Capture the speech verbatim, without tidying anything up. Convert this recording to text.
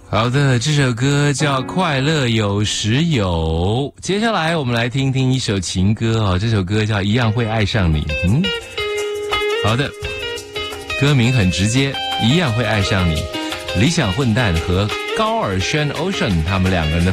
好的，这首歌叫《快乐有时有》。接下来我们来听听一首情歌哦，这首歌叫《一样会爱上你》。嗯，好的，歌名很直接，《一样会爱上你》。理想混蛋和高尔宣 Ocean 他们两个人的